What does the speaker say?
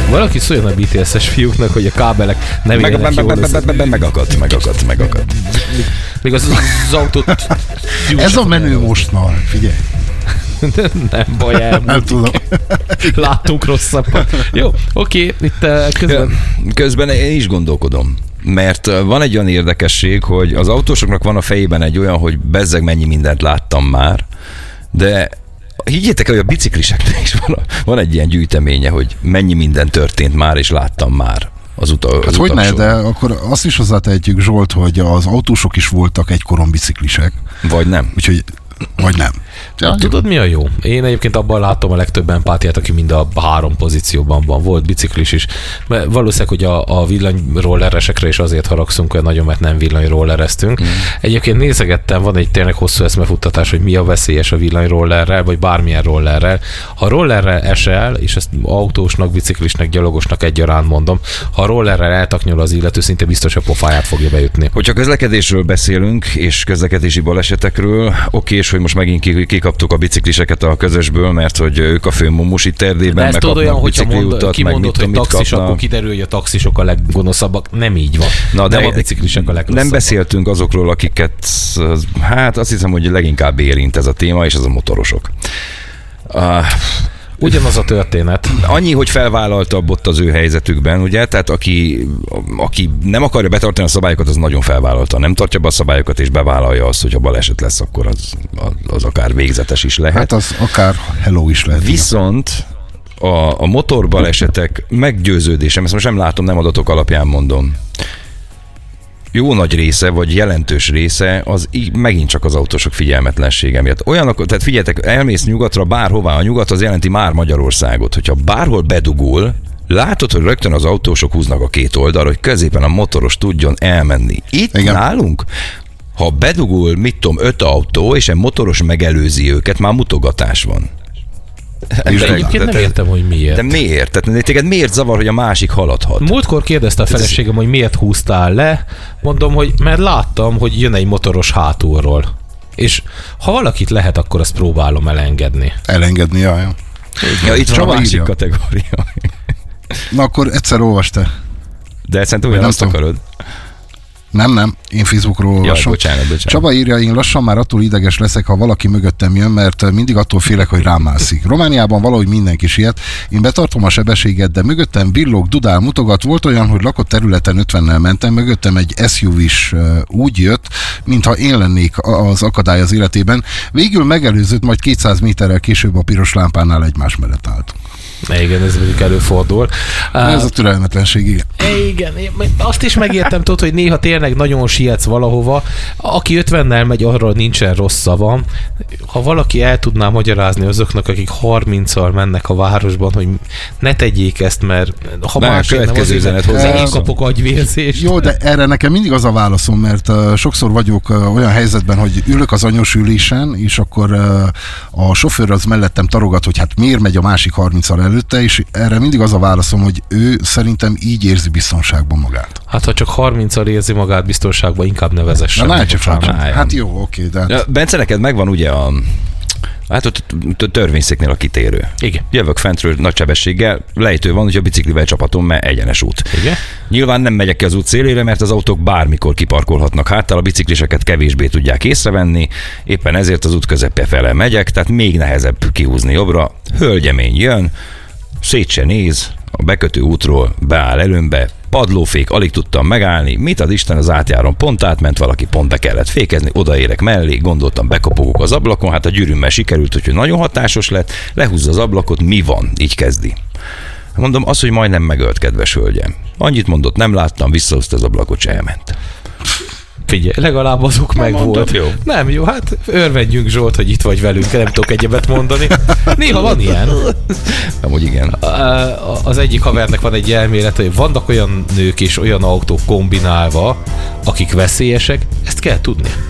Valaki szóljon a BTS-es fiúknak, hogy a kábelek nem érnek jól össze. Megakadt. Még az autót... Ez a menő most már, figyelj. Nem baj, elmúlt. Nem tudom. Láttunk rosszabbat. Jó, oké, itt közben én is gondolkodom. Mert van egy olyan érdekesség, hogy az autósoknak van a fejében egy olyan, hogy bezzeg mennyi mindent láttam már, de higgyétek el, hogy a bicikliseknek is van egy ilyen gyűjteménye, hogy mennyi minden történt már, és láttam már az hát hogy ne, de akkor azt is hozzátehetjük, Zsolt, hogy az autósok is voltak egykoron biciklisek. Vagy nem. Úgyhogy, vagy nem. Ja, tudod, mi a jó? Én egyébként abban látom a legtöbb empátiát, aki mind a 3 pozícióban van. Volt biciklis is. Mert valószínűleg, hogy a villanyrolleresekre is azért haragszunk olyan nagyon, mert nem villanyrollereztünk. Egyébként nézegettem, van egy tényleg hosszú eszmefuttatás, hogy mi a veszélyes a villanyrollerrel, vagy bármilyen rollerrel. Ha rollerrel esel, és ezt autósnak, biciklisnek, gyalogosnak egyaránt mondom, ha rollerrel eltaknyol az illető, szinte biztos a pofáját fogja beütni. Hogyha közlekedésről beszélünk, és közlekedési balesetekről, oké, és hogy most megint kikaptuk a bicikliseket a közösből, mert hogy ők a főmumus itt Erdélyben, meg kapnak olyan, bicikliutat, kimondod, hogy taxis, akkor kiderül, hogy a taxisok a leggonoszabbak. Nem így van. Na, nem a biciklisek a legrosszabbak. Nem beszéltünk azokról, akiket, hát azt hiszem, hogy leginkább érint ez a téma, és ez a motorosok. Ugyanaz a történet. Annyi, hogy felvállaltabb ott az ő helyzetükben, ugye? Tehát aki nem akarja betartani a szabályokat, az nagyon felvállalta. Nem tartja be a szabályokat, és bevállalja azt, hogy ha baleset lesz, akkor az akár végzetes is lehet. Hát az akár hello is lehet. Viszont a motorbalesetek meggyőződésem, ezt most nem látom, nem adatok alapján mondom, jó nagy része, vagy jelentős része az megint csak az autósok figyelmetlensége miatt. Olyanok, tehát figyeljetek, elmész nyugatra, bárhová, a nyugat az jelenti már Magyarországot. Hogyha bárhol bedugul, látod, hogy rögtön az autósok húznak a két oldalra, hogy középen a motoros tudjon elmenni. Itt igen. Nálunk, ha bedugul, 5 autó, és egy motoros megelőzi őket, már mutogatás van. Egyébként nem értem, hogy miért. De miért? Tehát téged miért zavar, hogy a másik haladhat? Múltkor kérdezte a feleségem, hogy miért húztál le. Mondom, hogy mert láttam, hogy jön egy motoros hátulról. És ha valakit lehet, akkor azt próbálom elengedni. Elengedni, jaj. Ja, itt van a másik kategória. Na akkor egyszer olvasd te. De szerintem ugyanazt akarod. Nem, én Facebookról olvasom. Bocsánat. Csaba írja, én lassan már attól ideges leszek, ha valaki mögöttem jön, mert mindig attól félek, hogy rám mászik. Romániában valahogy mindenki siet, én betartom a sebességet, de mögöttem villog, dudál, mutogat. Volt olyan, hogy lakott területen 50-nel mentem, mögöttem egy SUV-s úgy jött, mintha én lennék az akadály az életében. Végül megelőzött, majd 200 méterrel később a piros lámpánál egymás mellett állt. Igen, ez mondjuk előfordul. Ez a türelmetlenség, igen. Igen, azt is megértem, tudod, hogy néha tényleg nagyon sietsz valahova. Aki 50-nel megy, arra nincsen rossz szava. Ha valaki el tudná magyarázni azoknak, akik 30-al mennek a városban, hogy ne tegyék ezt, mert ha másik nem azért, hozzá, én kapok agyvérzést. Jó, de erre nekem mindig az a válaszom, mert sokszor vagyok olyan helyzetben, hogy ülök az anyós ülésen, és akkor a sofőr az mellettem tarogat, hogy hát miért megy a másik 30-al előtte, és erre mindig az a válaszom, hogy ő szerintem így érzi biztonságban magát. Hát ha csak 30-al érzi magát biztonságban, inkább ne vezessen. Hát jó, oké, de... Ja, Bence, neked megvan ugye a törvényszéknél a kitérő. Igen. Jövök fentről nagy sebességgel, lejtő van, hogy a biciklivel csapatom, mert egyenes út. Igen. Nyilván nem megyek ki az út szélére, mert az autók bármikor kiparkolhatnak háttal, a bicikliseket kevésbé tudják észrevenni, éppen ezért az út közepe fele megyek, tehát még nehezebb kihúzni jobbra. Hölgyemény jön, szét se néz, a bekötő útról beáll előmbe, padlófék, alig tudtam megállni, mit ad Isten, az átjáron pont átment valaki, pont be kellett fékezni, odaérek mellé, gondoltam, bekopogok az ablakon, hát a gyűrűmmel sikerült, hogy nagyon hatásos lett, lehúzza az ablakot, mi van? Így kezdi. Mondom, az, hogy majdnem megölt, kedves hölgyem. Annyit mondott, nem láttam, visszahozta az ablakot, se elment. Figyelj, legalább azok meg volt. Jó. Nem jó, hát örvendjünk, Zsolt, hogy itt vagy velünk, nem tudok egyebet mondani. Néha van ilyen. Amúgy igen. Az egyik havernek van egy elmélet, hogy vannak olyan nők és olyan autók kombinálva, akik veszélyesek, ezt kell tudni.